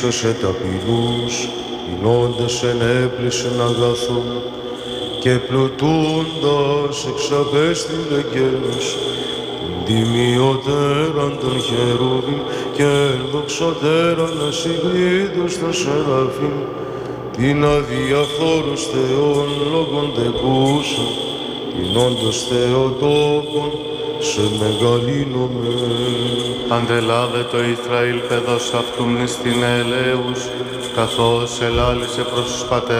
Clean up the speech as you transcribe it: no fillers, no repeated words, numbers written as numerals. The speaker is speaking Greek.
σε ταπεινούς, πεινώντας ενέπλησεν αγαθόν και πλουτούντας εξαπέστειλε γένος, τιμιωτέραν των χερούβιν και ενδοξωτέραν ασυγλίδους των σεραφείμ, την αδιαφόρους Θεών λόγων τεκούσων, πεινώντας Θεοτόκον, σε μεγαλύνομαι. Αντελάβε το Ισραήλ παιδός αυτού μνηστην ελέους, καθώς ελάλησε προς τους πατέρες